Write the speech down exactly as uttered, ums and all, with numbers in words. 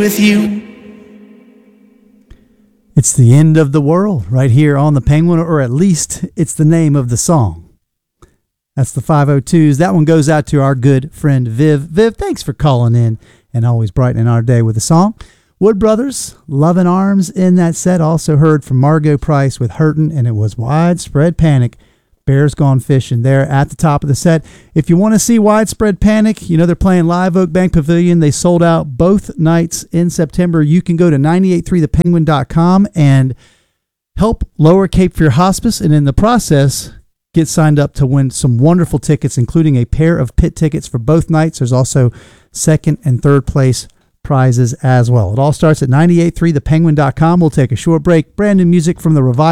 with you. It's the end of the world right here on the Penguin, or at least it's the name of the song. That's the five oh twos. That one goes out to our good friend Viv. Viv, thanks for calling in and always brightening our day with a song. Wood Brothers, Loving Arms in that set. Also heard from Margo Price with Hurtin', and it was Widespread Panic. Bears Gone Fishing there at the top of the set. If you want to see Widespread Panic, you know they're playing Live Oak Bank Pavilion. They sold out both nights in September. You can go to nine eight three the penguin dot com and help lower Cape Fear Hospice, and in the process, get signed up to win some wonderful tickets, including a pair of pit tickets for both nights. There's also second and third place prizes as well. It all starts at nine eight three the penguin dot com. We'll take a short break. Brand new music from the Revival.